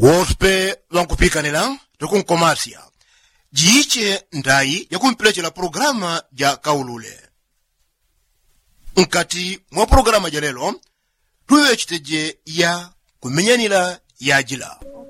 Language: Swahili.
wospe wankupikanila tukunkomasya jiche ndai ya kumpelechela programa ja kaulule. Nkati mwa programa ja lelo tuwe chiteje ya kumenyanila ya jila.